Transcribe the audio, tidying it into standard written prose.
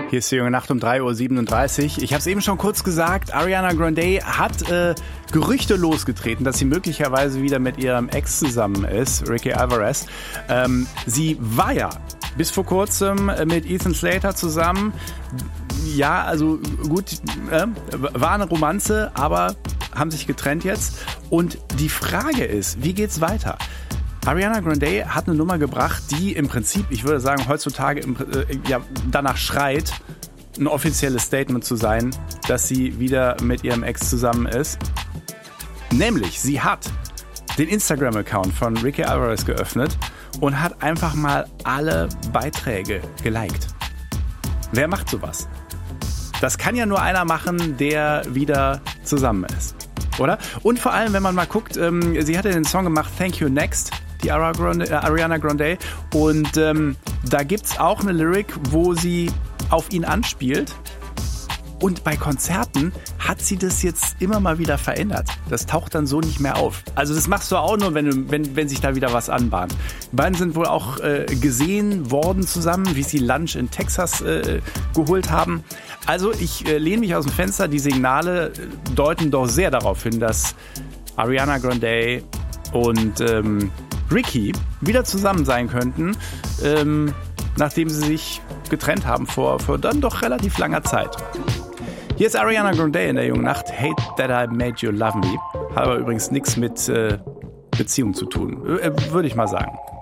Hier ist die junge Nacht um 3:37 Uhr. Ich habe es eben schon kurz gesagt, Ariana Grande hat Gerüchte losgetreten, dass sie möglicherweise wieder mit ihrem Ex zusammen ist, Ricky Alvarez. Sie war ja bis vor kurzem mit Ethan Slater zusammen. Ja, also gut, war eine Romanze, aber haben sich getrennt jetzt. Und die Frage ist, wie geht's weiter? Ariana Grande hat eine Nummer gebracht, die im Prinzip, ich würde sagen, heutzutage danach schreit, ein offizielles Statement zu sein, dass sie wieder mit ihrem Ex zusammen ist. Nämlich, sie hat den Instagram-Account von Ricky Alvarez geöffnet und hat einfach mal alle Beiträge geliked. Wer macht sowas? Das kann ja nur einer machen, der wieder zusammen ist, oder? Und vor allem, wenn man mal guckt, sie hatte den Song gemacht Thank You Next, die Ariana Grande. Und da gibt's auch eine Lyric, wo sie auf ihn anspielt. Und bei Konzerten hat sie das jetzt immer mal wieder verändert. Das taucht dann so nicht mehr auf. Also das machst du auch nur, wenn sich da wieder was anbahnt. Die beiden sind wohl auch gesehen worden zusammen, wie sie Lunch in Texas geholt haben. Also ich lehne mich aus dem Fenster. Die Signale deuten doch sehr darauf hin, dass Ariana Grande und Ricky wieder zusammen sein könnten, nachdem sie sich getrennt haben vor dann doch relativ langer Zeit. Hier ist Ariana Grande in der jungen Nacht. Hate that I made you love me. Hat aber übrigens nichts mit Beziehung zu tun, würde ich mal sagen.